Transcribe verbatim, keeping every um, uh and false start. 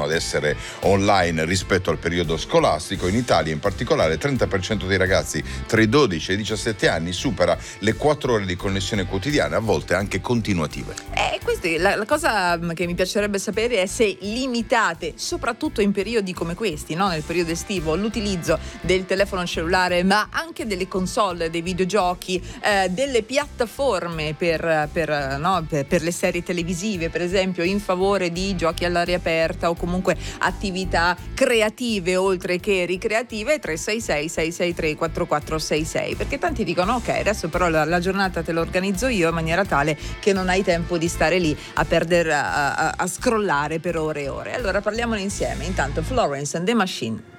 ad essere online rispetto al periodo scolastico. In Italia in particolare il trenta per cento dei ragazzi tra i dodici e i diciassette anni supera le quattro ore di connessione quotidiana, a volte anche continuative. Eh, questi, la, la cosa che mi piacerebbe sapere è se limitate, soprattutto in periodi come questi, no? Nel periodo estivo, l'utilizzo del telefono cellulare, ma anche delle console, dei videogiochi, eh, delle piattaforme per, per, no? per, per le serie televisive, per esempio, in favore di giochi all'aria aperta o comunque attività creative oltre che ricreative. Tre sei sei sei sei tre quattro quattro sei sei, perché tanti dicono ok, adesso però la, la giornata te l'organizzo io in maniera tale che non hai tempo di stare lì a perdere a, a, a scrollare per ore e ore. Allora parliamone insieme. Intanto Florence and the Machine.